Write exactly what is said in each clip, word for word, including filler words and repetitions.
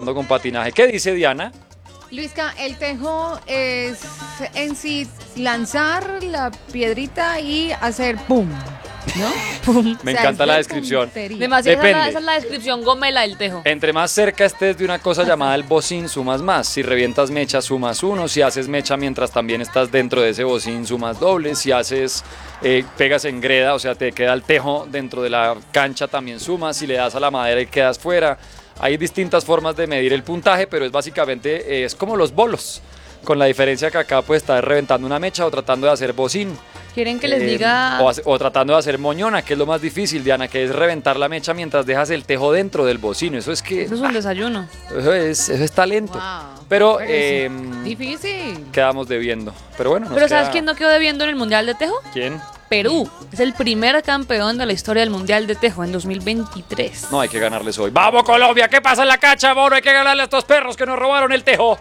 empezando con patinaje. ¿Qué dice Diana? Luisca, el tejo es en sí lanzar la piedrita y hacer pum, ¿no? Pum. Me O sea, encanta es la de descripción. puntería. Demasiado, esa es, la, Depende. esa es la descripción gomela del tejo. Entre más cerca estés de una cosa llamada el bocín, sumas más. Si revientas mecha, sumas uno. Si haces mecha mientras también estás dentro de ese bocín, sumas doble. Si haces, eh, pegas en greda, o sea, te queda el tejo dentro de la cancha, también sumas. Si le das a la madera y quedas fuera. Hay distintas formas de medir el puntaje, pero es básicamente, eh, es como los bolos. Con la diferencia que acá puede estar reventando una mecha o tratando de hacer bocín. ¿Quieren que les Eh, diga? O, hace- o tratando de hacer moñona, que es lo más difícil, Diana, que es reventar la mecha mientras dejas el tejo dentro del bocino. Eso es que... Eso es un desayuno. Eso es, eso es talento. Wow. Pero Pero eh, Difícil. quedamos debiendo. Pero bueno, nos Pero ¿sabes queda- quién no quedó debiendo en el Mundial de Tejo? ¿Quién? Perú. Es el primer campeón de la historia del Mundial de Tejo en dos mil veintitrés. No, hay que ganarles hoy. ¡Vamos, Colombia! ¿Qué pasa en la cancha, mono? Hay que ganarle a estos perros que nos robaron el tejo.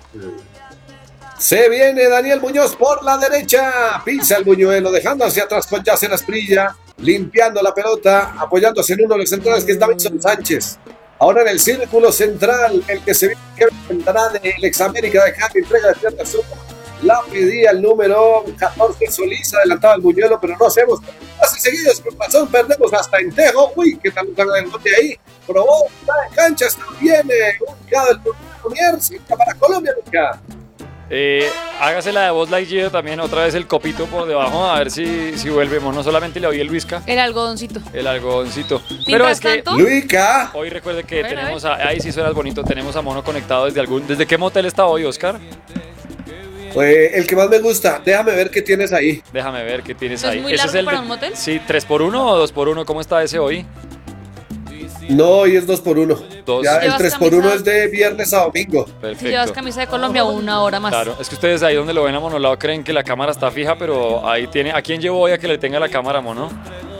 Se viene Daniel Muñoz por la derecha. Pisa el buñuelo, dejando hacia atrás con Yacer Asprilla, limpiando la pelota, apoyándose en uno de los centrales que es Davinson Sánchez. Ahora en el círculo central, el que se viene que vendrá del ex América de Cali, entrega de pierna azul. La pedía el número catorce Solís, adelantaba el buñuelo, pero no hacemos. Así seguidos con Mazón, perdemos hasta en Tejo. Uy, qué tal el bote ahí. Probó, está en cancha, está bien. eh, ubicado el buñuelo, Mierda, para Colombia, nunca. Eh, hágase la de Buzz Lightyear también, otra vez el copito por debajo, a ver si, si volvemos. No solamente le oí el Luisca, El algodoncito. el algodoncito. Pero es que tanto, Luica. hoy recuerde que Bueno, tenemos a, ahí sí suena bonito, tenemos a Mono conectado desde algún... ¿Desde qué motel está hoy, Oscar? Pues el que más me gusta, déjame ver qué tienes ahí. Déjame ver qué tienes ¿No es ahí. muy ¿Ese largo el para de- un motel? Sí, tres por uno o dos por uno, ¿cómo está ese hoy? No, hoy es dos por uno. Dos. Ya el ¿Llevas tres por uno camisa? es de viernes a domingo. Perfecto. si llevas camisa de Colombia, una hora más. Claro, es que ustedes ahí donde lo ven a Monolado creen que la cámara está fija, pero ahí tiene... ¿A quién llevo hoy a que le tenga la cámara, Mono?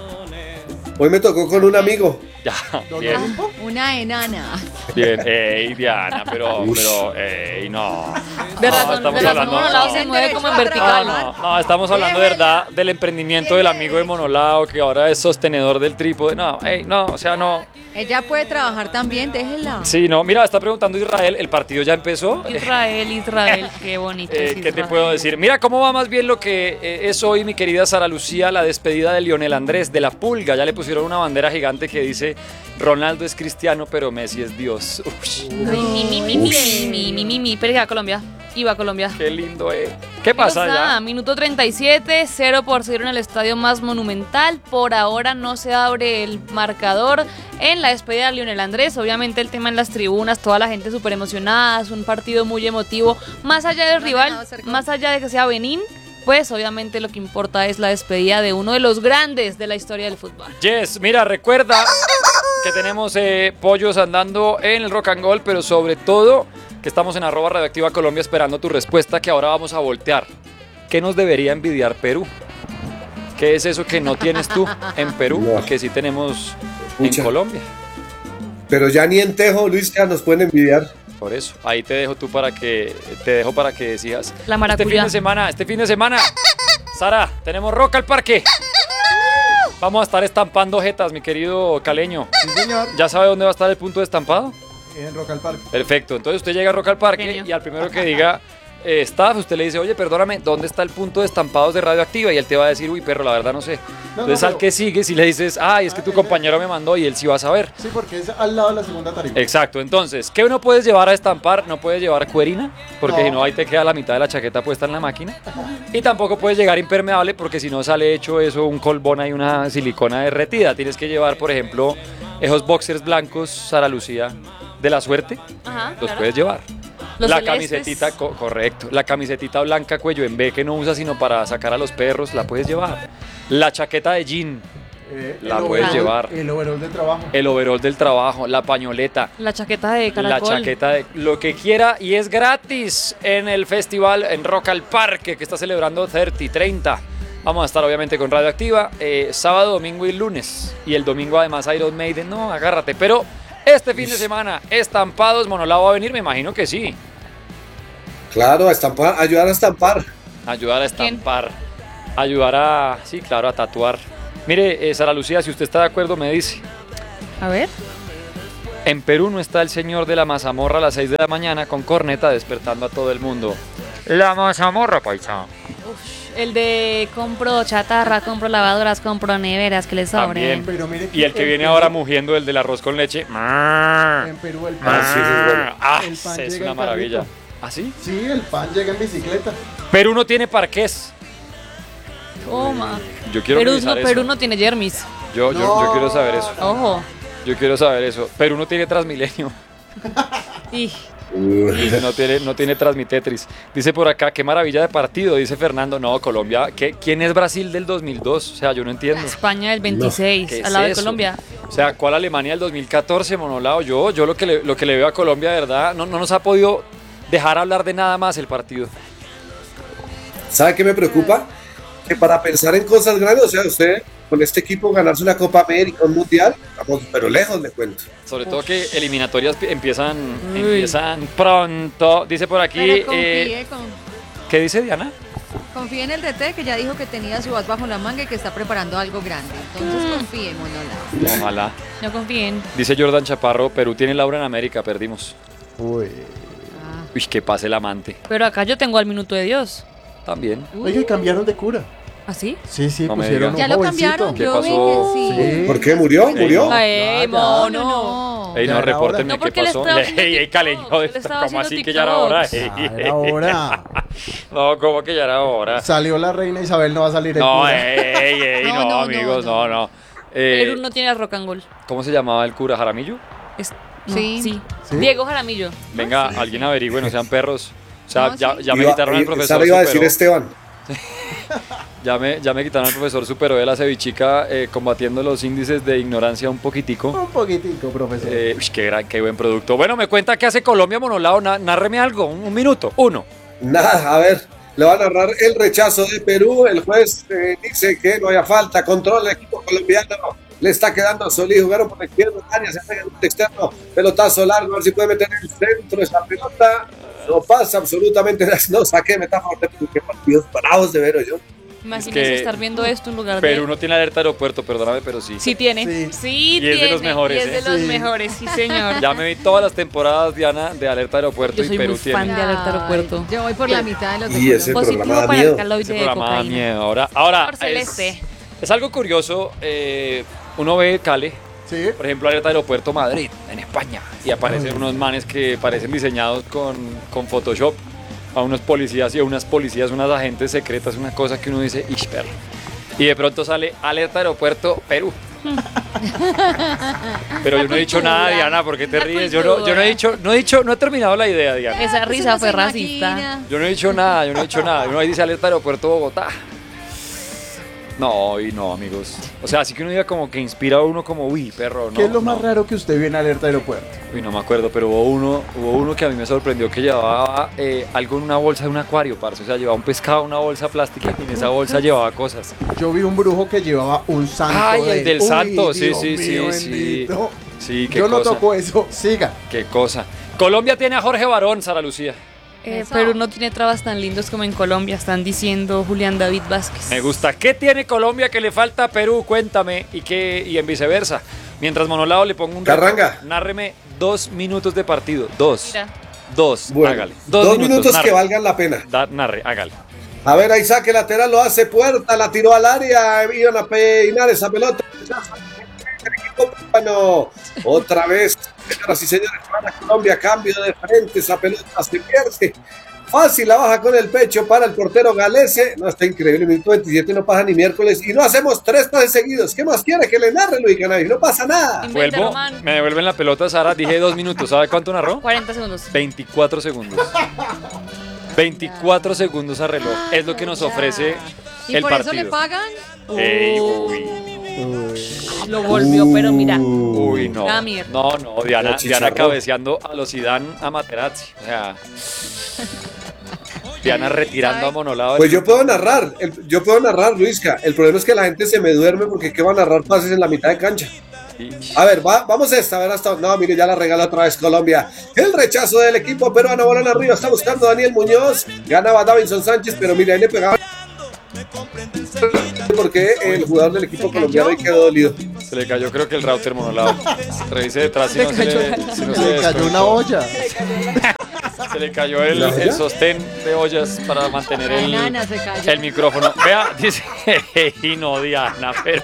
Hoy me tocó con un amigo. Ya, bien, Una enana. bien. Ey, Diana, pero, pero, ey, no. De No, razón, estamos de razón, hablando- Monolao se mueve como en No, vertical. no, no, estamos hablando de verdad del emprendimiento del amigo de Monolao, que ahora es sostenedor del trípode. No, ey, no, o sea, no. Ella puede trabajar también, déjela. Sí, no, mira, está preguntando Israel, ¿el partido ya empezó? Israel, Israel, qué bonito. Eh, es ¿Qué te Israel. puedo decir? Mira cómo va más bien lo que eh, es hoy, mi querida Sara Lucía, la despedida de Lionel Andrés, de la Pulga. Ya le pusieron una bandera gigante que dice, Ronaldo es cristiano, pero Messi es Dios. Uy, Ay, mi, mi, mi, mi, mi, mi, mi, mi, pero iba a Colombia. Iba a Colombia. qué lindo, eh. ¿Qué pasa Pues nada, ya? minuto treinta y siete, cero por cero en el estadio más monumental. Por ahora no se abre el marcador en la despedida de Lionel Andrés. Obviamente el tema en las tribunas, toda la gente súper emocionada. Es un partido muy emotivo. Más allá del No, rival, no, cerca. más allá de que sea Benín, pues obviamente lo que importa es la despedida de uno de los grandes de la historia del fútbol. Yes, mira, recuerda que tenemos eh, pollos andando en el Rock and Roll, pero sobre todo que estamos en arroba radioactiva Colombia esperando tu respuesta, que ahora vamos a voltear. ¿Qué nos debería envidiar Perú? ¿Qué es eso que no tienes tú en Perú No. y que sí tenemos Pucha. en Colombia? Pero ya ni en Tejo, Luis, ya nos pueden envidiar. Por eso, ahí te dejo tú para que te dejo para que decidas. La Este maracuyá. fin de semana, este fin de semana, Sara, tenemos Rock al Parque. Vamos a estar estampando jetas, mi querido caleño. Sí, señor. ¿Ya sabe dónde va a estar el punto de estampado? En Rock al Parque. Perfecto, entonces usted llega a Rock al Parque Genio. y al primero que diga eh, staff, usted le dice, oye, perdóname, ¿dónde está el punto de estampados de Radioactiva? Y él te va a decir, uy, perro, la verdad no sé. No, Entonces no, al pero- que sigue, si le dices, ay, es que tu compañero me mandó y él sí va a saber. Sí, porque es al lado de la segunda tarima. Exacto, entonces, ¿qué no puedes llevar a estampar? No puedes llevar cuerina, porque No. si no ahí te queda la mitad de la chaqueta puesta en la máquina. Y tampoco puedes llegar impermeable, porque si no sale hecho eso, un colbón y una silicona derretida. Tienes que llevar, por ejemplo, esos boxers blancos, Sara Lucía, de la suerte, Ajá, los claro. puedes llevar. Los la celestes. camisetita, co- correcto, la camisetita blanca cuello en B que no usas sino para sacar a los perros, la puedes llevar. La chaqueta de jean, Eh, La el puedes overol- llevar. El overol de trabajo. el overol del trabajo, la pañoleta, La chaqueta de la caracol. chaqueta de lo que quiera y es gratis en el festival en Rock al Parque que está celebrando treinta, treinta. Vamos a estar obviamente con Radioactiva eh, sábado, domingo y lunes. Y el domingo además Iron Maiden, no, agárrate. Pero este fin de semana, estampados, Monolao va a venir, me imagino que sí. Claro, a estampar, ayudar a estampar. Ayudar a estampar, ayudar a, sí, claro, a tatuar. Mire, eh, Sara Lucía, si usted está de acuerdo, me dice. A ver. En Perú no está el señor de la mazamorra a las seis de la mañana con corneta despertando a todo el mundo. La mazamorra, paisa. Uf, el de compro chatarra, compro lavadoras, compro neveras que les sobren. También. Pero mire Y el que en viene Perú- ahora mugiendo, el del arroz con leche. En Perú el pan. Ah, sí, sí, bueno. Ah, El pan es llega una en maravilla. carrito. ¿Ah, sí? Sí, el pan llega en bicicleta. Perú no tiene parqués. Toma. Yo quiero Perú revisar no, eso. Perú no tiene Jermis. Yo, yo, yo quiero saber eso. Ojo. Yo quiero saber eso. Perú no tiene Transmilenio. Y Uy. No tiene, no tiene Transmitetris. Dice por acá, qué maravilla de partido, dice Fernando. No, Colombia. ¿qué, ¿Quién es Brasil del dos mil dos? O sea, yo no entiendo. España del veintiséis, ¿Qué al es lado de eso? Colombia. O sea, ¿cuál Alemania del dos mil catorce, Monolao? Yo, yo lo que le, lo que le veo a Colombia, de verdad, no, no nos ha podido dejar hablar de nada más el partido. ¿Sabe qué me preocupa? Que para pensar en cosas grandes, o sea, usted con este equipo ganarse una Copa América, un Mundial, vamos, pero lejos le cuento. Sobre todo que eliminatorias pi- empiezan, Uy. empiezan pronto. Dice por aquí, Pero eh, confíe, con- ¿qué dice Diana? confíe en el D T que ya dijo que tenía su as bajo la manga y que está preparando algo grande. Entonces Mm. confíe, Monolao. Ojalá. No confíen. Dice Jordan Chaparro, Perú tiene Laura en América, perdimos. Uy. Ah. Uy, que pase el amante. Pero acá yo tengo al minuto de Dios. También. Oiga, y cambiaron de cura. ¿Así? Sí, sí, No me pusieron diga. un Ya lo jovencito. cambiaron, ¿Qué yo vi pasó? que sí. Sí. ¿Por qué murió? Ey, ¿Murió? no. Ay, Ya, ya. mono. no. Ey, Ya no, era repórtenme hora. No, qué porque le pasó. estaba haciendo Ey, ey, TikToks, caleño, le estaba ¿cómo haciendo así que ya era hora? TikToks. Ah, era hora. No, ¿cómo que ya era hora? Salió la reina Isabel, no va a salir el No, cura. ey, ey, No, no, no, no, amigos, no, no. no. Eh, Perú no tiene rock and roll. ¿Cómo se llamaba el cura Jaramillo? Es- no, Sí. sí. ¿Sí? Diego Jaramillo. Venga, alguien averigüe, no sean perros. O sea, No, ya, sí. ya me Iba- quitaron al i- profesor. Sara iba a decir superó- Esteban. ya, me, ya me quitaron al profesor superó de la cevichica eh, combatiendo los índices de ignorancia un poquitico. Un poquitico, profesor. Eh, uy, qué, gran- qué buen producto. Bueno, me cuenta qué hace Colombia, Monolao. Na- nárreme algo, un, un minuto, uno. Nada, a ver, le va a narrar el rechazo de Perú. El juez eh, dice que no haya falta, controla el equipo colombiano. Le está quedando Solís, jugaron por la izquierda, área, se pega en el externo, pelotazo largo, a ver si puede meter en el centro esa pelota. No pasa absolutamente nada. No saqué metáfora, qué partidos bravos de ver yo. Imagínense que estar viendo esto en lugar Perú de... no tiene alerta aeropuerto, perdóname, pero sí. Sí tiene. Sí. Sí, Y es de tiene. los mejores, Y es de ¿eh? los Sí. mejores, sí, señor. Ya me vi todas las temporadas, Diana, de alerta aeropuerto Yo y soy Perú muy tiene. fan de Alerta Ay, Aeropuerto. Yo voy por la mitad de los de Y ese Colombia. programa Positivo da para miedo. el caloide Ese de programa da cocaína. miedo. Ahora, ahora Por es, celeste. es algo curioso. eh, uno ve Cale, Sí. por ejemplo, alerta aeropuerto Madrid, en España, y aparecen unos manes que parecen diseñados con, con Photoshop. A unos policías y a unas policías, unas agentes secretas, una cosa que uno dice, ish, perro. Y de pronto sale alerta aeropuerto Perú. Pero yo no he dicho cultura. nada, Diana, ¿por qué te La ríes? Yo no, yo no he cultura. dicho, no he dicho, no he terminado la idea, Diana. Esa Pues risa uno fue se racista. imagina. Yo no he dicho nada, yo no he dicho nada. Uno ahí dice alerta aeropuerto Bogotá. No, y no, amigos. O sea, así que uno diga como que inspira a uno como, uy, perro, no. ¿Qué es lo no. más raro que usted vio en Alerta Aeropuerto? Uy, no me acuerdo, pero hubo uno, hubo uno que a mí me sorprendió que llevaba eh, algo en una bolsa de un acuario, parce. O sea, llevaba un pescado en una bolsa plástica y en esa bolsa llevaba cosas. Yo vi un brujo que llevaba un santo. Ay, de- el del Uy, santo, sí, Dios sí, sí, mío, sí. bendito. Sí, qué Yo no cosa. toco eso. Siga. Qué cosa. Colombia tiene a Jorge Barón, Sara Lucía. Eh, Eso. Perú no tiene trabas tan lindos como en Colombia, están diciendo Julián David Vázquez. Me gusta. ¿Qué tiene Colombia que le falta a Perú? Cuéntame. Y qué, y en viceversa. Mientras Monolao le pongo un reto, Carranga. nárreme dos minutos de partido. Dos. Mira, Dos. Bueno, hágale. dos, minutos, narre. que valgan la pena. Da- narre, hágale. A ver, ahí saque lateral, lo hace Puerta, la tiró al área, iban a peinar esa pelota. El equipo peruano. Otra vez, señoras y señores, para Colombia, cambio de frente, esa pelota se pierde. Fácil, la baja con el pecho para el portero Galese. No, está increíble, minuto veintisiete, no pasa ni miércoles. Y no hacemos tres pases seguidos. ¿Qué más quiere que le narre Luis Canay? No pasa nada. inventa, Vuelvo, Román. me devuelven la pelota, Sara. Dije dos minutos. ¿Sabe cuánto narró? cuarenta segundos. veinticuatro segundos. veinticuatro segundos a reloj. Es lo que nos ofrece ¿Y el por partido. eso le pagan? Ey, uy. Lo volvió, pero mira. Uy, no. Ah, mierda. No, no, Diana, El Diana chicharrón. cabeceando a los Zidane a Materazzi. O sea, Diana retirando a Monolao. del Pues yo fútbol. puedo narrar, el- yo puedo narrar, Luisca. El problema es que la gente se me duerme porque ¿qué va a narrar pases en la mitad de cancha? Y- A ver, va- vamos a esta, a ver hasta. No, mire, ya la regala otra vez Colombia. El rechazo del equipo peruano, balón arriba, está buscando Daniel Muñoz. Ganaba Davinson Sánchez, pero mira, ahí le pegaba. Porque el jugador del equipo colombiano ahí quedó dolido. Se le cayó creo que el router monolado. Revise detrás si no se le, si no Se se le cayó una desconectó. olla. Se le cayó el, ¿La olla? el sostén de ollas para mantener La el, nana se cayó. el micrófono. Vea, dice, y no Diana, pero...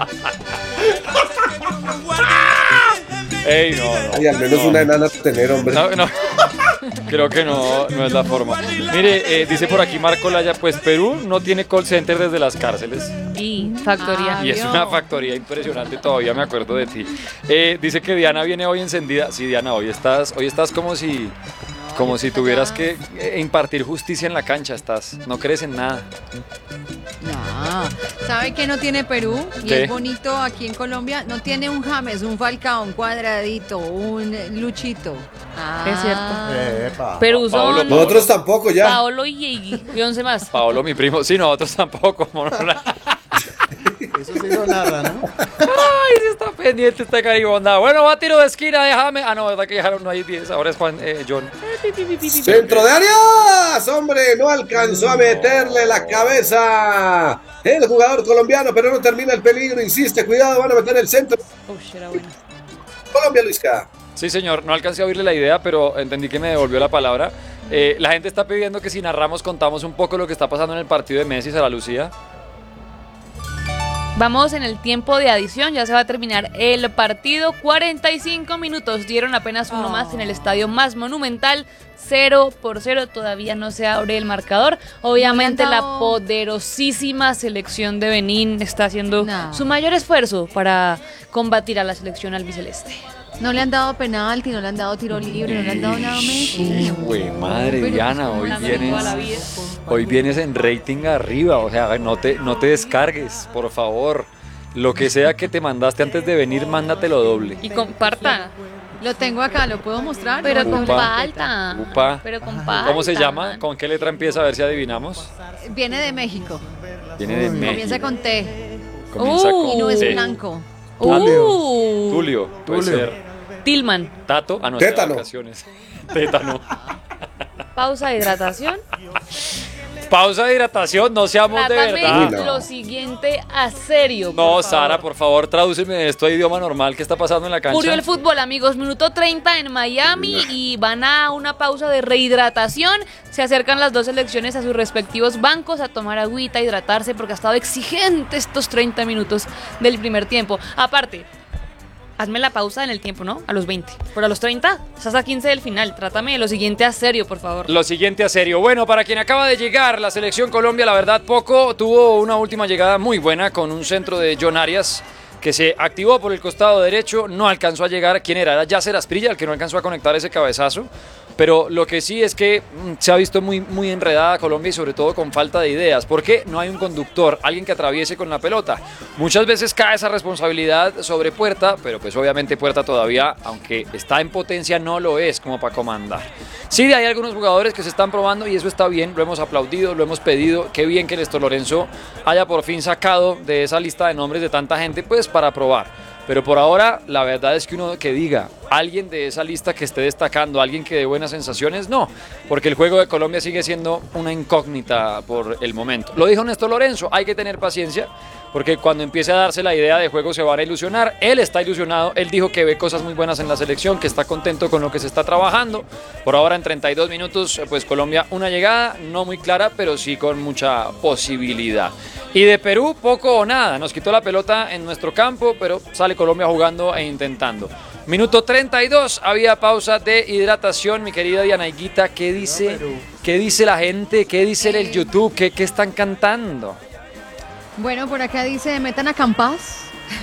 Ey, no, no. Y al menos no. una enana tener, hombre. No, no. Creo que no, no es la forma. Mire, eh, dice por aquí Marco Laya, pues Perú no tiene call center desde las cárceles. Y factoría. Y es Adiós. una factoría impresionante, todavía me acuerdo de ti. Eh, dice que Diana viene hoy encendida. Sí, Diana, hoy estás, hoy estás como si, como si tuvieras que eh, impartir justicia en la cancha. Estás, no crees en nada. No. ¿Sabe qué no tiene Perú? Y ¿Qué? es bonito aquí en Colombia. No tiene un James, un Falcao, un Cuadradito, un Luchito. Ah. Es cierto. Epa. Perú Paolo, son Nosotros tampoco ya. Paolo y, y once más. Paolo, mi primo, sí, nosotros tampoco. Monola. Eso sí lo narra, ¿no? Ay, sí está pendiente este caribonda. Bueno, va a tiro de esquina, déjame. Ah, no, verdad que dejaron, no hay diez. Ahora es Juan, eh, John. Centro de Arias, hombre, no alcanzó a meterle la cabeza el jugador colombiano, pero no termina el peligro, insiste, cuidado, van a meter el centro. Ush, era bueno. Colombia, Luisca. Sí, señor, no alcancé a oírle la idea, pero entendí que me devolvió la palabra. Eh, la gente está pidiendo que si narramos contamos un poco lo que está pasando en el partido de Messi, Sara Lucía. Vamos en el tiempo de adición, ya se va a terminar el partido. cuarenta y cinco minutos, dieron apenas uno más en el estadio más monumental. cero por cero, todavía no se abre el marcador. Obviamente No le han la dado- poderosísima selección de Benín está haciendo No. su mayor esfuerzo para combatir a la selección albiceleste. No le han dado penalti, no le han dado tiro libre, no le han dado nada a Messi. Güey, madre, Pero Diana, pues, hoy La toda la vienes, vida. hoy vienes en rating arriba, o sea, no te, no te descargues, por favor. Lo que sea que te mandaste antes de venir, mándatelo doble. Y comparta, Lo tengo acá, ¿lo puedo mostrar? pero No, no, comparta. Upa. Pero comparta. ¿Cómo se llama? ¿Con qué letra empieza? A ver si adivinamos. Viene de México. Viene de México. Comienza con T Comienza Uh. con y no es T. blanco. Uh, Tulio, puede Tulio. ser. Tillman. Tato, ah, no, está de Tétano. vacaciones. Tétano. Pausa de hidratación. Pausa de hidratación, no seamos de Trátame verdad. Uy, no. lo siguiente a serio. No, por Sara, favor. por favor, tradúceme esto a idioma normal. ¿Qué está pasando en la cancha? Murió el fútbol, amigos. Minuto treinta en Miami y van a una pausa de rehidratación. Se acercan las dos selecciones a sus respectivos bancos a tomar agüita, hidratarse, porque ha estado exigente estos treinta minutos del primer tiempo. Aparte, hazme la pausa en el tiempo, ¿no? A los veinte. Pero a los treinta, estás a quince del final. Trátame de lo siguiente a serio, por favor. Lo siguiente a serio. Bueno, para quien acaba de llegar, la selección Colombia, la verdad, poco. Tuvo una última llegada muy buena con un centro de John Arias que se activó por el costado derecho. No alcanzó a llegar. ¿Quién era? Era Yasser Asprilla, el que no alcanzó a conectar ese cabezazo. Pero lo que sí es que mm, se ha visto muy, muy enredada Colombia y sobre todo con falta de ideas. ¿Por qué? No hay un conductor, alguien que atraviese con la pelota. Muchas veces cae esa responsabilidad sobre Puerta, pero pues obviamente Puerta todavía, aunque está en potencia, no lo es como para comandar. Sí, hay algunos jugadores que se están probando y eso está bien, lo hemos aplaudido, lo hemos pedido. Qué bien que Néstor Lorenzo haya por fin sacado de esa lista de nombres de tanta gente, pues para probar. Pero por ahora, la verdad es que uno que diga, alguien de esa lista que esté destacando, alguien que dé buenas sensaciones, no, porque el juego de Colombia sigue siendo una incógnita por el momento. Lo dijo Néstor Lorenzo, hay que tener paciencia, porque cuando empiece a darse la idea de juego se van a ilusionar. Él está ilusionado, él dijo que ve cosas muy buenas en la selección, que está contento con lo que se está trabajando. Por ahora en treinta y dos minutos, pues Colombia una llegada, no muy clara, pero sí con mucha posibilidad. Y de Perú poco o nada, nos quitó la pelota en nuestro campo, pero sale Colombia jugando e intentando. Minuto treinta y dos, había pausa de hidratación, mi querida Diana Higuita. ¿Qué dice, qué dice la gente? ¿Qué dice en el YouTube? ¿Qué, qué están cantando? Bueno, por acá dice, metan a Campas.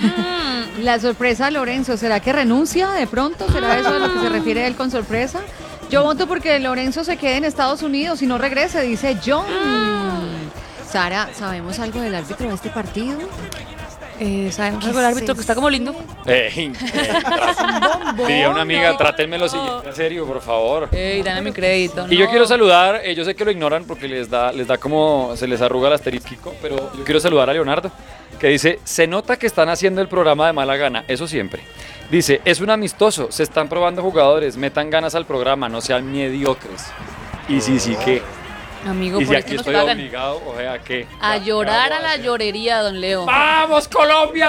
La sorpresa, Lorenzo, ¿será que renuncia de pronto? ¿Será eso a lo que se refiere él con sorpresa? Yo voto porque Lorenzo se quede en Estados Unidos y no regrese, dice John. Sara, ¿sabemos algo del árbitro de este partido? Eh, ¿Sabemos ¿Qué algo del es árbitro que está como lindo? Eh, diría una amiga, trátenme lo siguiente, en serio, por favor. Ey, dame mi crédito. Y yo no. quiero saludar, eh, yo sé que lo ignoran porque les da, les da como, se les arruga el asterisco, pero yo quiero saludar a Leonardo, que dice, se nota que están haciendo el programa de mala gana, eso siempre. Dice, es un amistoso, se están probando jugadores, metan ganas al programa, no sean mediocres. Y sí, sí que, Amigo, y por si esto aquí nos estoy pagan. obligado, o sea que... A ya, llorar ¿qué a vamos la hacer? llorería, don Leo. ¡Vamos, Colombia!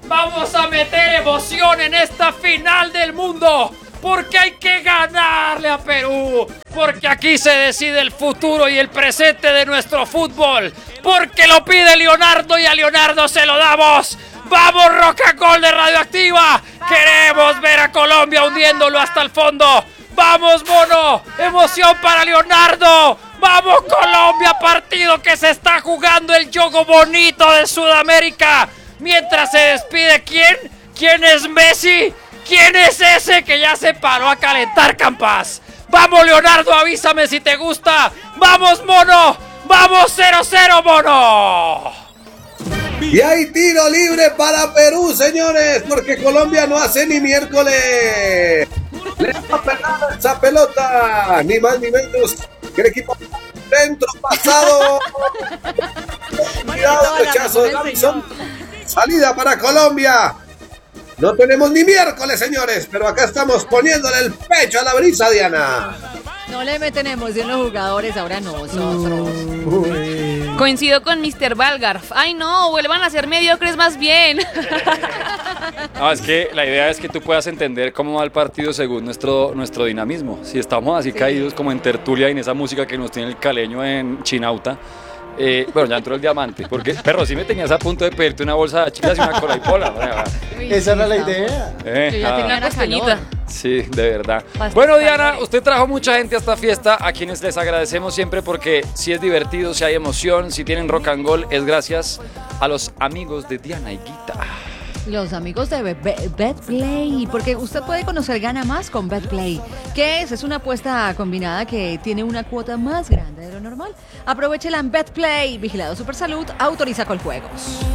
Vamos a meter emoción en esta final del mundo. Porque hay que ganarle a Perú. Porque aquí se decide el futuro y el presente de nuestro fútbol. Porque lo pide Leonardo y a Leonardo se lo damos. ¡Vamos, Rock and Roll de Radioactiva! ¡Queremos ver a Colombia hundiéndolo hasta el fondo! ¡Vamos, mono! ¡Emoción para Leonardo! ¡Vamos, Colombia! Partido que se está jugando el juego bonito de Sudamérica. Mientras se despide, ¿quién? ¿Quién es Messi? ¿Quién es ese que ya se paró a calentar, Campas? ¡Vamos, Leonardo! Avísame si te gusta. ¡Vamos, mono! ¡Vamos, cero cero, mono! Y hay tiro libre para Perú, señores, porque Colombia no hace ni miércoles. Le va a pegar esa pelota, ni más ni menos que el equipo dentro pasado. Cuidado, rechazo de Davison. Salida para Colombia. No tenemos ni miércoles, señores, pero acá estamos poniéndole el pecho a la brisa, Diana. No le meten emoción los jugadores, ahora nosotros. Uy. Coincido con mister Valgarf. Ay, no, vuelvan a ser mediocres más bien. No, es que la idea es que tú puedas entender cómo va el partido según nuestro, nuestro dinamismo. Si estamos así Sí. caídos como en tertulia y en esa música que nos tiene el caleño en Chinauta. Eh, bueno, ya entró el diamante. Porque, perro, si me tenías a punto de pedirte una bolsa de chilas y una cola y pola. O sea, Uy, Esa era la estamos- idea. eh, Yo ya ah. tenía una Ganas calor. costeñita. Sí, de verdad. Bastante Bueno, Diana, calor. usted trajo mucha gente a esta fiesta, a quienes les agradecemos siempre porque si es divertido, si hay emoción, si tienen rock and roll, es gracias a los amigos de Diana y Guita. Los amigos de Be- Be- BetPlay, porque usted puede conocer Gana Más con BetPlay. ¿Qué es? Es una apuesta combinada que tiene una cuota más grande de lo normal. Aprovechela en BetPlay. Vigilado Supersalud, autoriza con juegos.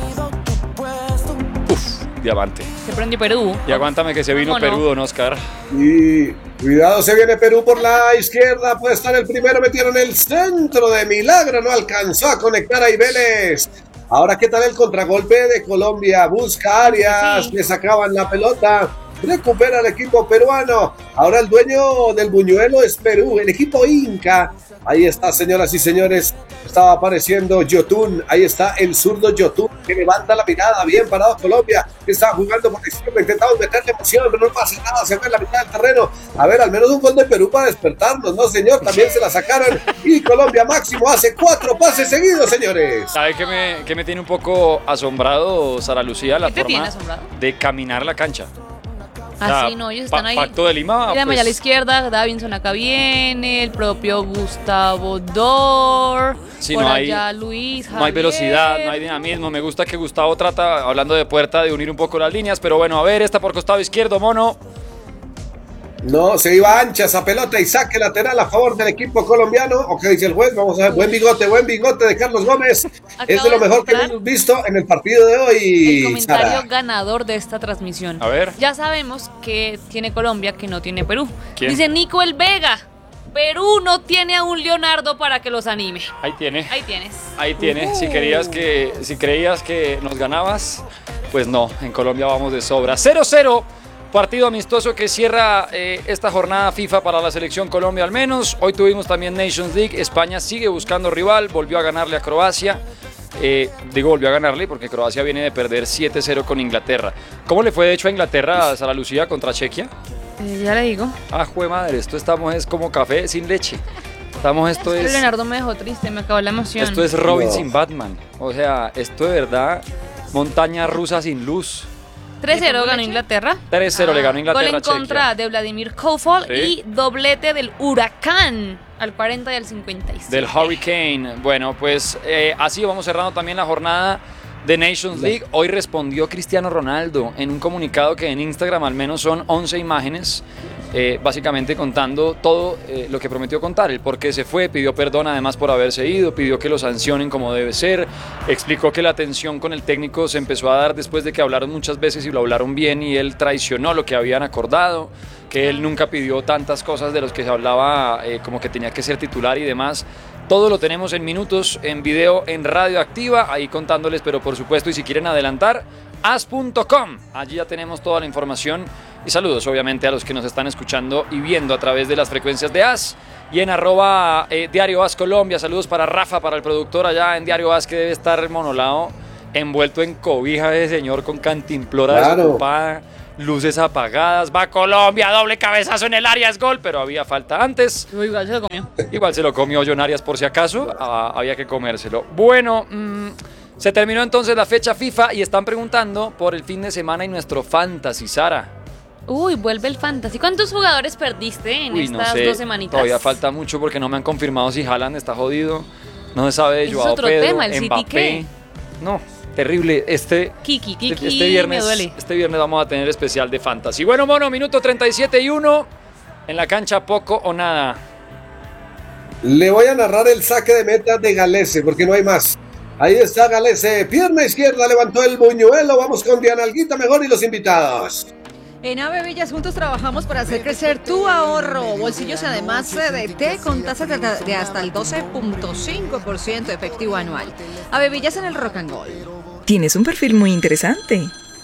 Uf, diamante. Se prendió Perú. Y aguántame que se vino ¿Cómo no? Perú, don Oscar. Y cuidado, se viene Perú por la izquierda. Puede estar el primero. Metieron el centro de milagro. No alcanzó a conectar a Vélez. Ahora, ¿qué tal el contragolpe de Colombia? Busca áreas. Sí. Le sacaban la pelota. Recupera el equipo peruano. Ahora el dueño del buñuelo es Perú. El equipo Inca. Ahí está, señoras y señores. Estaba apareciendo Yotun. Ahí está el zurdo Yotun que levanta la mirada. Bien parado Colombia. Que estaba jugando por la izquierda. Intentamos meterle emoción, pero no pasa nada. Se ve en la mitad del terreno. A ver, al menos un gol de Perú para despertarnos. No, señor. También se la sacaron. Y Colombia máximo hace cuatro pases seguidos, señores. ¿Sabe qué me, qué me tiene un poco asombrado, Sara Lucía? La ¿Qué te tiene forma asombrado? de caminar la cancha. Así no, ellos están pa- ahí. Pacto de Lima. Mira, pues, a la izquierda, Davinson acá viene, el propio Gustavo Dor, Sí, por no hay- allá Luis, No hay velocidad, no hay dinamismo. Me gusta que Gustavo trata, hablando de puerta, de unir un poco las líneas. Pero bueno, a ver, esta por costado izquierdo, mono. No, se iba ancha esa pelota y saque lateral a favor del equipo colombiano. ¿O qué dice el juez? Vamos a ver, buen bigote, buen bigote de Carlos Gómez. es de lo de mejor que escuchar hemos visto en el partido de el hoy. comentario Sara. ganador de esta transmisión. A ver. Ya sabemos que tiene Colombia, que no tiene Perú. ¿Quién? Dice Nico El Vega, Perú no tiene a un Leonardo para que los anime. Ahí tiene. Ahí tienes. Ahí tiene. Si querías que, si creías que nos ganabas, pues no. En Colombia vamos de sobra. cero cero. Partido amistoso que cierra eh, esta jornada FIFA para la selección Colombia al menos. Hoy tuvimos también Nations League. España sigue buscando rival. Volvió a ganarle a Croacia. Eh, digo, volvió a ganarle porque Croacia viene de perder siete cero con Inglaterra. ¿Cómo le fue de hecho a Inglaterra, Sara Lucía, contra Chequia? Eh, ya le digo. Ah, jue madre, esto estamos es como café sin leche. Estamos, esto Pero es... Leonardo me dejó triste, me acabó la emoción. Esto es Robin No. sin Batman. O sea, esto de verdad, montaña rusa sin luz. tres cero ganó Inglaterra. tres cero le ganó Inglaterra Gol a en Chequia. contra de Vladimir Kofol Sí. y doblete del Huracán al cuarenta y al cincuenta y siete. Del Hurricane. Bueno, pues eh, así vamos cerrando también la jornada de Nations League. Hoy respondió Cristiano Ronaldo en un comunicado que en Instagram al menos son once imágenes, eh, básicamente contando todo eh, lo que prometió contar, el por qué se fue, pidió perdón además por haberse ido, pidió que lo sancionen como debe ser, explicó que la tensión con el técnico se empezó a dar después de que hablaron muchas veces y lo hablaron bien y él traicionó lo que habían acordado, que él nunca pidió tantas cosas de los que se hablaba, eh, como que tenía que ser titular y demás. Todo lo tenemos en minutos, en video, en Radioactiva, ahí contándoles, pero por supuesto, y si quieren adelantar, as punto com. Allí ya tenemos toda la información. Y saludos, obviamente, a los que nos están escuchando y viendo a través de las frecuencias de As y en arroba eh, Diario As Colombia. Saludos para Rafa, para el productor allá en Diario As, que debe estar monolado envuelto en cobija ese señor con cantimplora Claro. desocupada, luces apagadas, va Colombia, doble cabezazo en el área, es gol, pero había falta antes. Uy, igual se lo comió. Igual se lo comió John Arias por si acaso, ah, había que comérselo. Bueno, mmm, se terminó entonces la fecha FIFA y están preguntando por el fin de semana y nuestro Fantasy, Sara. Uy, vuelve el fantasy. ¿Cuántos jugadores perdiste en Uy, no estas sé, dos semanitas? todavía falta mucho porque no me han confirmado si Haaland está jodido, no se sabe de Ese es Joao otro Pedro, tema, ¿el City Mbappé. qué? No, terrible, este... Kiki, Kiki, Este viernes, me duele. este viernes vamos a tener especial de Fantasy. Bueno, mono, minuto treinta y siete y uno. En la cancha poco o nada. Le voy a narrar el saque de meta de Galese, porque no hay más. Ahí está Galese, pierna izquierda, levantó el buñuelo. Vamos con Diana Alguita mejor y los invitados. En Ave Villas juntos trabajamos para hacer crecer tu ahorro. Bolsillos y además C D T con tasas de, de hasta el doce punto cinco por ciento efectivo anual. Ave Villas en el Rock and Roll. Tienes un perfil muy interesante.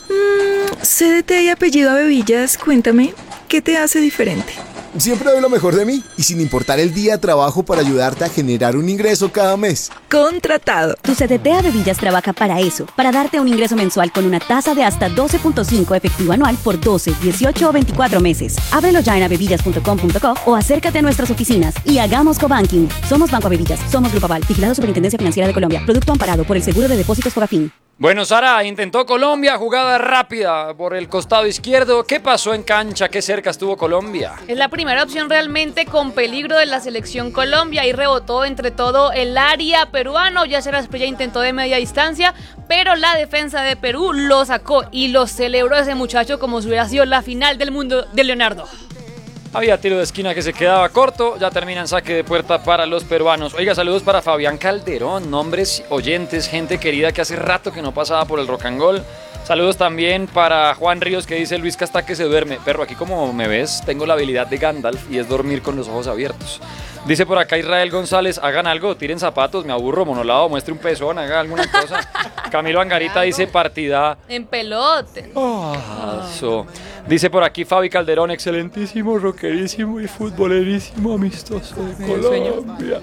Mm, C D T y apellido Abevillas, cuéntame, ¿qué te hace diferente? Siempre doy lo mejor de mí y sin importar el día trabajo para ayudarte a generar un ingreso cada mes. Contratado. Tu C D T Abevillas trabaja para eso, para darte un ingreso mensual con una tasa de hasta doce punto cinco efectivo anual por doce, dieciocho o veinticuatro meses. Ábrelo ya en abevillas punto com punto co o acércate a nuestras oficinas y hagamos cobanking. Somos Banco Abevillas, somos Grupo Aval, vigilado Superintendencia Financiera de Colombia. Producto amparado por el Seguro de Depósitos Fogafín. Bueno, Sara, intentó Colombia, jugada rápida por el costado izquierdo. ¿Qué pasó en cancha? ¿Qué cerca estuvo Colombia? Es la primera opción realmente con peligro de la selección Colombia y rebotó entre todo el área peruano. Yacer Asprilla intentó de media distancia, pero la defensa de Perú lo sacó y lo celebró ese muchacho como si hubiera sido la final del mundo de Leonardo. Había tiro de esquina que se quedaba corto, ya termina en saque de puerta para los peruanos. Oiga, saludos para Fabián Calderón, nombres, oyentes, gente querida que hace rato que no pasaba por el Rock and Roll. Saludos también para Juan Ríos que dice: Luis hasta que se duerme. Perro, aquí como me ves, tengo la habilidad de Gandalf y es dormir con los ojos abiertos. Dice por acá Israel González: hagan algo, tiren zapatos, me aburro, monolado, muestre un pezón, haga alguna cosa. Camilo Angarita dice: partida. En pelote. Oh, so. Dice por aquí Fabi Calderón: excelentísimo, rockerísimo y futbolerísimo amistoso de Colombia.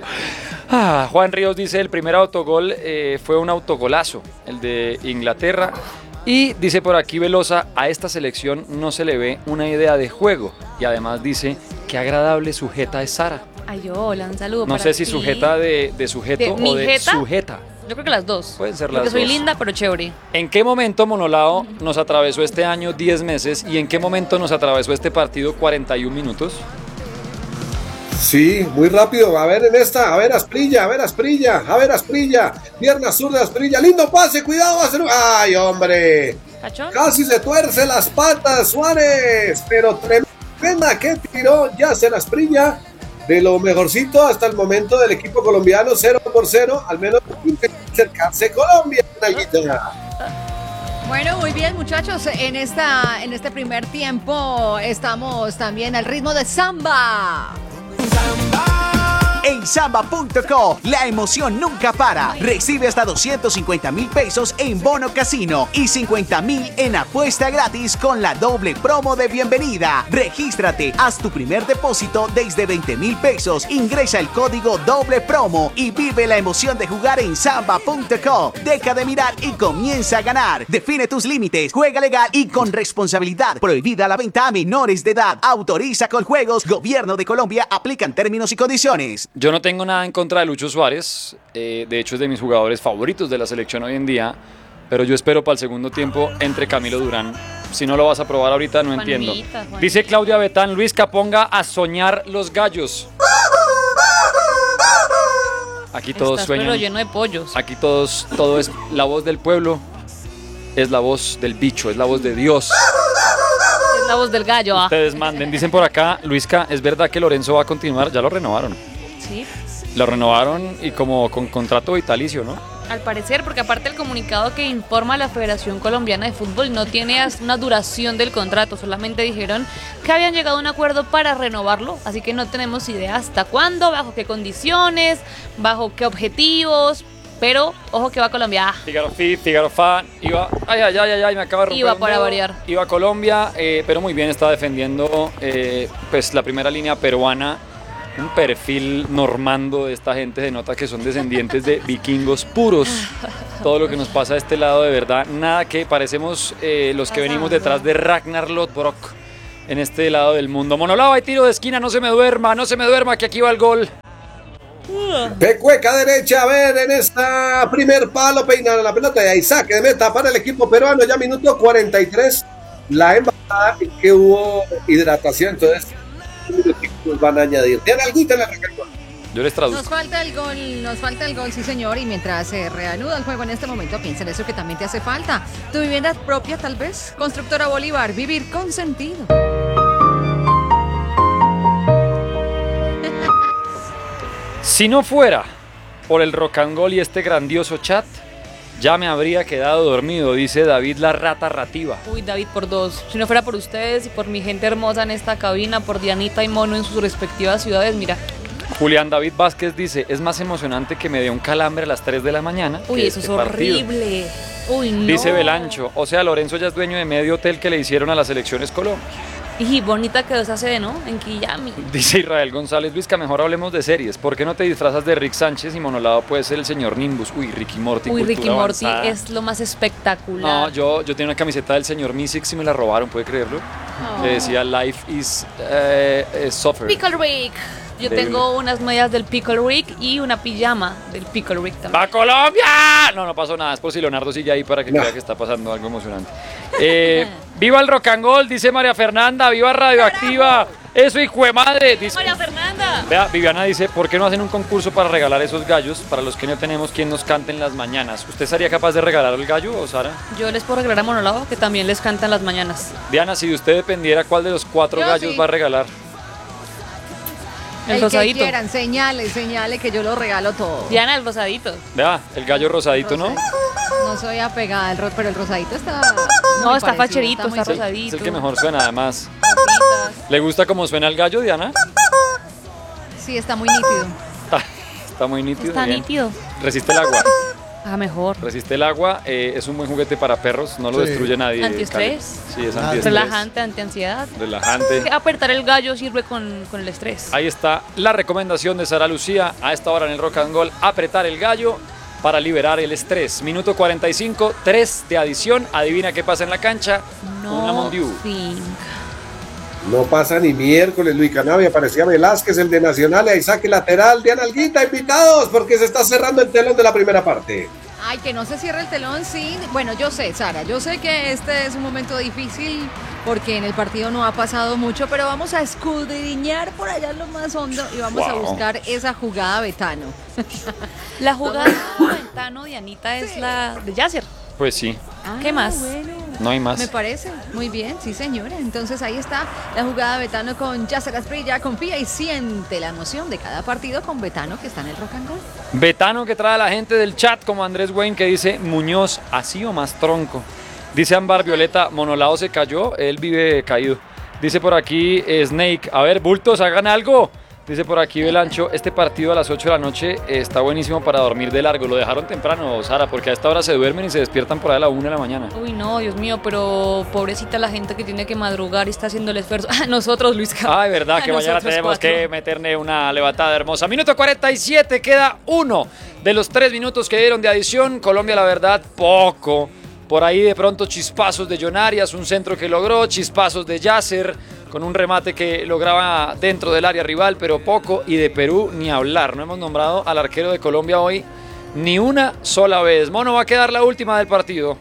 Ah, Juan Ríos dice: el primer autogol eh, fue un autogolazo, el de Inglaterra. Y dice por aquí Velosa: a esta selección no se le ve una idea de juego. Y además dice: qué agradable sujeta es Sara. Ay, hola, un saludo No para sé si ti. sujeta de, de sujeto ¿De o mi de jeta? sujeta. Yo creo que las dos. Pueden ser Porque las soy dos. linda, pero chévere. ¿En qué momento Monolao nos atravesó este año diez meses y en qué momento nos atravesó este partido cuarenta y un minutos? Sí, muy rápido. A ver en esta, a ver Asprilla, a ver Asprilla, a ver Asprilla. Pierna zurda de Asprilla, lindo pase, cuidado, va a ser... ¡Ay, hombre! ¿Cachón? Casi se tuerce las patas Suárez, pero tremenda que tiró Yacer Asprilla. De lo mejorcito hasta el momento del equipo colombiano, cero por cero, al menos intenta acercarse Colombia. Bueno, muy bien, muchachos. En esta, en este primer tiempo estamos también al ritmo de samba. En samba punto co, la emoción nunca para. Recibe hasta doscientos cincuenta mil pesos en bono casino y cincuenta mil en apuesta gratis con la doble promo de bienvenida. Regístrate, haz tu primer depósito desde veinte mil pesos, ingresa el código doble promo y vive la emoción de jugar en samba punto co. Deja de mirar y comienza a ganar. Define tus límites, juega legal y con responsabilidad. Prohibida la venta a menores de edad. Autoriza con juegos. Gobierno de Colombia. Aplican términos y condiciones. Yo no tengo nada en contra de Lucho Suárez, eh, de hecho es de mis jugadores favoritos de la selección hoy en día, pero yo espero para el segundo tiempo entre Camilo Durán. Si no lo vas a probar ahorita, no entiendo. Juanita, Juanita. Dice Claudia Betán: Luis ponga a soñar los gallos. Aquí todos Estás sueñan. pero lleno de pollos. Aquí todos, todo es la voz del pueblo, es la voz del bicho, es la voz de Dios. Es la voz del gallo, ah. Ustedes manden. Dicen por acá, Luisca, ¿es verdad que Lorenzo va a continuar? Ya lo renovaron. Sí. Lo renovaron y como con contrato vitalicio, ¿no? Al parecer, porque aparte el comunicado que informa la Federación Colombiana de Fútbol no tiene una duración del contrato, solamente dijeron que habían llegado a un acuerdo para renovarlo, así que no tenemos idea hasta cuándo, bajo qué condiciones, bajo qué objetivos, pero ojo que va a Colombia. Fígaro Fi, Fígaro Fa, iba, ay, ay, ay, ay, me acaba de romper Iba un para dedo. variar. Iba a Colombia, eh, pero muy bien, está defendiendo eh, pues la primera línea peruana. un perfil normando de esta gente, se nota que son descendientes de vikingos puros. Todo lo que nos pasa a este lado, de verdad, nada que parecemos eh, los que venimos detrás de Ragnar Lodbrok en este lado del mundo. Monolava y tiro de esquina, no se me duerma, no se me duerma, que aquí va el gol. Pecueca derecha, a ver, en esta primer palo peinar la pelota y ahí saque de meta para el equipo peruano, ya minuto cuarenta y tres, la embajada que hubo hidratación, entonces nos van a añadir. ¿Tiene alguita en la recalcón? Yo les traduzco. Nos falta el gol, nos falta el gol, sí señor, y mientras se reanuda el juego en este momento, piensa en eso que también te hace falta. Tu vivienda propia tal vez, Constructora Bolívar, vivir con sentido. Si no fuera por el rock and roll y este grandioso chat, ya me habría quedado dormido, dice David la rata rativa. Uy, David, por dos. Si no fuera por ustedes y por mi gente hermosa en esta cabina, por Dianita y Mono en sus respectivas ciudades, mira. Julián David Vázquez dice, es más emocionante que me dé un calambre a las tres de la mañana. Uy, eso este es partido. horrible. Uy, no. Dice Belancho, o sea, Lorenzo ya es dueño de medio hotel que le hicieron a las elecciones Colombia. Y bonita quedó esa sede, ¿no? En Quillami. Dice Israel González, Luisca, mejor hablemos de series. ¿Por qué no te disfrazas de Rick Sánchez y Monolado puede ser el señor Nimbus? Uy, Ricky Morty. Uy, Ricky Morty avanzada. es lo más espectacular. No, yo, yo tenía una camiseta del señor Mystics y me la robaron, ¿puede creerlo? Oh. Que decía Life is eh, eh, Suffer. Pickle Rick. Yo Increíble. tengo unas medias del Pickle Rick y una pijama del Pickle Rick también. ¡Va Colombia! No, no pasó nada, es por si Leonardo sigue ahí para que No. crea que está pasando algo emocionante. Eh, ¡Viva el rock and roll! Dice María Fernanda, ¡viva Radioactiva! ¡Eso, hijo de madre! Dice, María Fernanda. vea, Viviana dice, ¿por qué no hacen un concurso para regalar esos gallos para los que no tenemos quien nos cante en las mañanas? ¿Usted sería capaz de regalar el gallo o Sara? Yo les puedo regalar a Monolado, que también les canta en las mañanas. Diana, si de usted dependiera, ¿cuál de los cuatro Yo gallos sí. va a regalar? El El rosadito. que quieran, señale, señale que yo lo regalo todo. Diana, el rosadito. Vea, el gallo rosadito, ¿no? No soy apegada al ro- pero el rosadito está. No, muy está parecido, facherito, muy está Es el, rosadito. es el que mejor suena, además. Papitas. ¿Le gusta cómo suena el gallo, Diana? Sí, está muy nítido. Está muy nítido. Está bien. nítido. Resiste el agua. Ah, mejor. Resiste el agua, eh, es un buen juguete para perros, no lo Sí. destruye nadie. Antiestrés. Cali. Sí, es Ah, antiestrés. Relajante, antiansiedad. Relajante. Apretar el gallo sirve con, con el estrés. Ahí está la recomendación de Sara Lucía a esta hora en el Rock and Roll, apretar el gallo para liberar el estrés. Minuto cuarenta y cinco, tres de adición. Adivina qué pasa en la cancha. Una No Mondiu. think. No pasa ni miércoles, Luis Canavia, aparecía Velázquez, el de Nacional, y ahí saque lateral de Analguita, invitados, porque se está cerrando el telón de la primera parte. Ay, que no se cierre el telón, sí. Bueno, yo sé, Sara, yo sé que este es un momento difícil porque en el partido no ha pasado mucho, pero vamos a escudriñar por allá en lo más hondo y vamos a Wow. buscar esa jugada Betano. La jugada de Ventano, Dianita, es la de Yasser. Pues sí, ¿Qué más? Bueno, no hay más. me parece. Muy bien, sí señora. Entonces ahí está la jugada Betano con Yasser Asprilla. Confía y siente la emoción de cada partido con Betano que está en el Rock and Roll. Betano que trae a la gente del chat como Andrés Wayne que dice Muñoz, así o más tronco. Dice Ámbar Violeta, Monolado se cayó, él vive caído. Dice por aquí eh, Snake, a ver, bultos, hagan algo. Dice por aquí Belancho, este partido a las ocho de la noche eh, está buenísimo para dormir de largo. Lo dejaron temprano, Sara, porque a esta hora se duermen y se despiertan por ahí a la una de la mañana. Uy, no, Dios mío, pero pobrecita la gente que tiene que madrugar y está haciendo el esfuerzo. Nosotros, Luis. Ay, verdad A que mañana nosotros tenemos cuatro. que meterle una levantada hermosa. Minuto cuarenta y siete, queda uno de los tres minutos que dieron de adición. Colombia, la verdad, poco. Por ahí de pronto chispazos de John Arias, un centro que logró, chispazos de Yasser, con un remate que lograba dentro del área rival, pero poco. Y de Perú ni hablar, no hemos nombrado al arquero de Colombia hoy ni una sola vez. Mono, va a quedar la última del partido.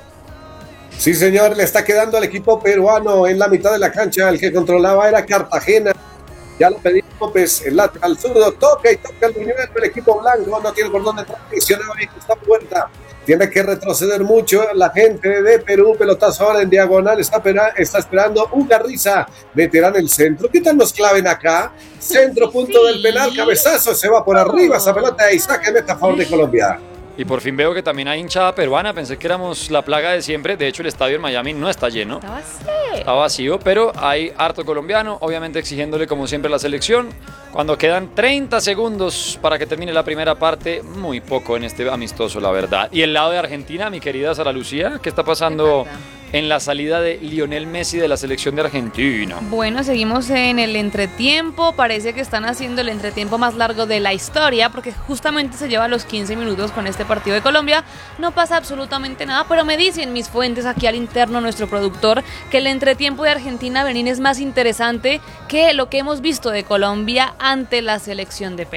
Sí, señor, le está quedando al equipo peruano en la mitad de la cancha. El que controlaba era Cartagena. Ya lo pedí López, el lateral zurdo, toca y toca el Buñuel, el equipo blanco no tiene por dónde entrar, presionaba bien esta puerta. Tiene que retroceder mucho la gente de Perú, pelotazo ahora en diagonal, está, pera, está esperando Ugarriza, meterán el centro. ¿Qué tal nos claven acá? Centro, punto del penal, cabezazo, se va por arriba esa pelota y saque meta a favor de Colombia. Y por fin veo que también hay hinchada peruana. Pensé que éramos la plaga de siempre. De hecho, el estadio en Miami no está lleno. Está vacío. Está vacío, pero hay harto colombiano, obviamente exigiéndole como siempre la selección. Cuando quedan treinta segundos para que termine la primera parte, muy poco en este amistoso, la verdad. Y el lado de Argentina, mi querida Sara Lucía, ¿qué está pasando en la salida de Lionel Messi de la selección de Argentina? Bueno, seguimos en el entretiempo. Parece que están haciendo el entretiempo más largo de la historia, porque justamente se lleva los quince minutos con este partido de Colombia. No pasa absolutamente nada, pero me dicen mis fuentes aquí al interno, nuestro productor, que el entretiempo de Argentina, Benín, es más interesante que lo que hemos visto de Colombia ante la selección de Perú.